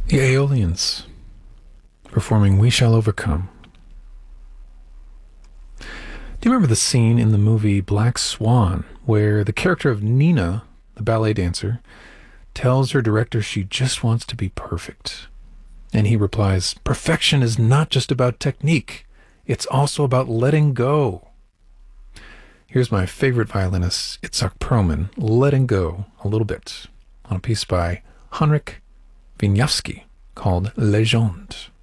The Aeolians performing We Shall Overcome. Do you remember the scene in the movie Black Swan where the character of Nina, the ballet dancer, tells her director she just wants to be perfect? And he replies, "Perfection is not just about technique. It's also about letting go." Here's my favorite violinist, Itzhak Perlman, letting go a little bit on a piece by Henryk Wieniawski called Legende.